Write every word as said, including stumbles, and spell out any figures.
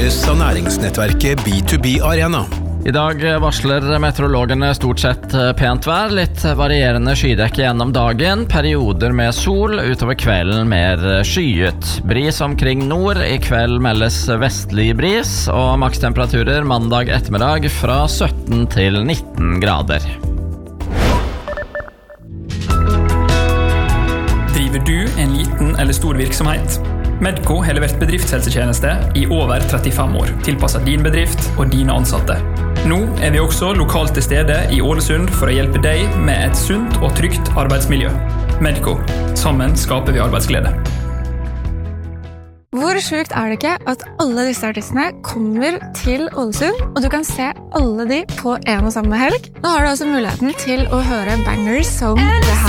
presenteres av næringsnettverket B to B Arena. I dag varsler meteorologene stort sett pent vær, litt varierende skydekke gjennom dagen, perioder med sol, utover kvelden mer skyet. Bris omkring nord, i kveld meldes vestlig bris, og makstemperaturer mandag ettermiddag fra sytten til nitten grader. Driver du en liten eller stor virksomhet? Medco har levert bedriftshelsetjeneste i over trettifem år, tilpasset din bedrift og dine ansatte. Nå er vi også lokalt til stede i Ålesund for å hjelpe deg med et sunt og trygt arbeidsmiljø. Medco. Sammen skaper vi arbeidsglede. Hvor sjukt er det ikke at alle disse artistene kommer til Ålesund, og du kan se alle de på en og samme helg? Nå har du altså muligheten til å høre bangers som det her.